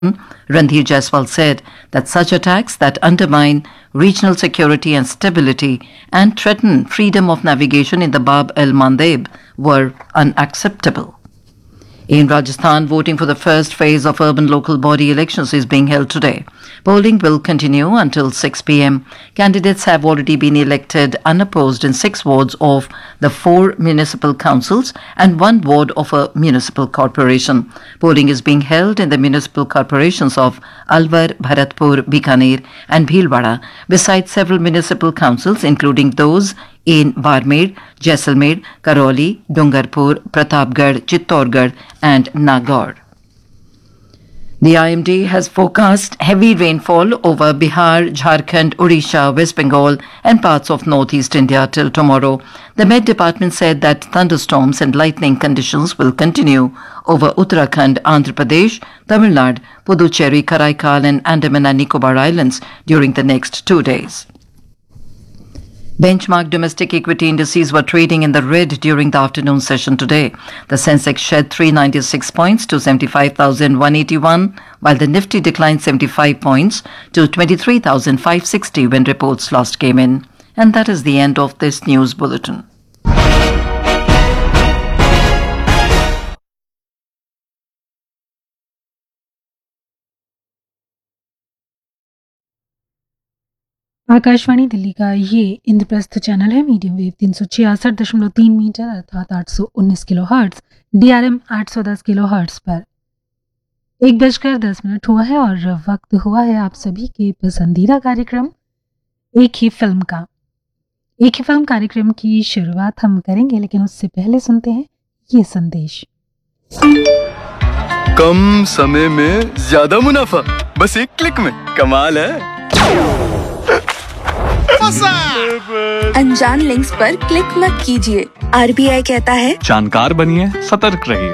Randhir Jaiswal said that such attacks that undermine regional security and stability and threaten freedom of navigation in the Bab el Mandeb were unacceptable. In Rajasthan, voting for the first phase of urban local body elections is being held today. Polling will continue until 6 p.m. Candidates have already been elected unopposed in 6 wards of the 4 municipal councils and 1 ward of a municipal corporation. Polling is being held in the municipal corporations of Alwar, Bharatpur, Bikaner and Bhilwara, besides several municipal councils including those in Barmer, Jaisalmer, Karoli, Dungarpur, Pratapgarh, Chittorgarh and Nagaur. The IMD has forecast heavy rainfall over Bihar, Jharkhand, Odisha, West Bengal and parts of northeast India till tomorrow. The Met Department said that thunderstorms and lightning conditions will continue over Uttarakhand, Andhra Pradesh, Tamil Nadu, Puducherry, Karaikal and Andaman and Nicobar Islands during the next 2 days. Benchmark domestic equity indices were trading in the red during the afternoon session today. The Sensex shed 396 points to 75,181, while the Nifty declined 75 points to 23,560 when reports last came in. And that is the end of this news bulletin. Akashvani Delhi का ये Indraprastha channel है। Medium wave 366.3 metre अर्थात 819 kilo hertz, DRM 810 kilo hertz पर 1:10 हुआ है और वक्त हुआ है आप सभी के पसंदीदा कार्यक्रम एक ही फिल्म का। एक ही फिल्म कार्यक्रम की शुरुआत हम करेंगे, लेकिन उससे पहले सुनते हैं ये संदेश। कम समय में ज्यादा मुनाफा, बस एक क्लिक में। कमाल है। अनजान लिंक्स पर क्लिक मत कीजिए। RBI कहता है जानकार बनिए, सतर्क रहिए।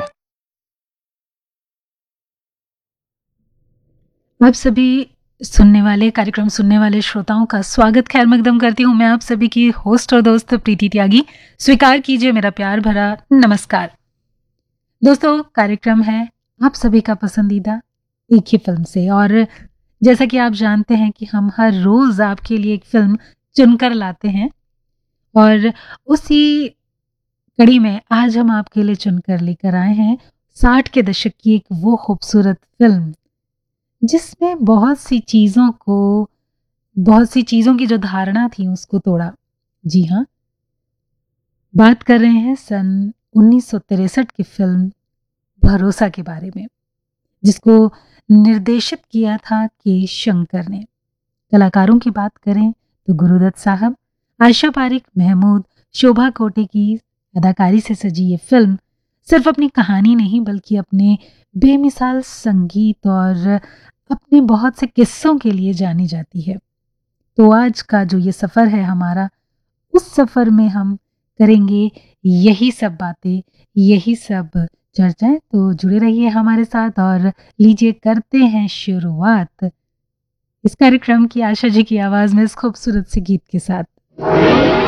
आप सभी कार्यक्रम सुनने वाले श्रोताओं का स्वागत खैर मकदम करती हूँ। मैं आप सभी की होस्ट और दोस्त प्रीति त्यागी। स्वीकार कीजिए मेरा प्यार भरा नमस्कार। दोस्तों, कार्यक्रम है आप सभी का पसंदीदा एक ही फिल्म से, और जैसा कि आप जानते हैं कि हम हर रोज आपके लिए एक फिल्म चुनकर लाते हैं, और उसी कड़ी में आज हम आपके लिए चुनकर लेकर आए हैं 60 के दशक की एक वो खूबसूरत फिल्म जिसमें बहुत सी चीजों की जो धारणा थी उसको तोड़ा। जी हाँ, बात कर रहे हैं सन 1963 की फिल्म भरोसा के बारे में, जिसको निर्देशित किया था के शंकर ने। कलाकारों की बात करें तो गुरुदत्त साहब, आयशा पारिक, महमूद, शोभा कोटे की अदाकारी से सजी ये फिल्म सिर्फ अपनी कहानी नहीं बल्कि अपने बेमिसाल संगीत और अपने बहुत से किस्सों के लिए जानी जाती है। तो आज का जो ये सफ़र है हमारा, उस सफ़र में हम करेंगे यही सब बातें, यही सब चर्चाएं। तो जुड़े रहिए हमारे साथ और लीजिए करते हैं शुरुआत इस कार्यक्रम की आशा जी की आवाज में इस खूबसूरत से गीत के साथ।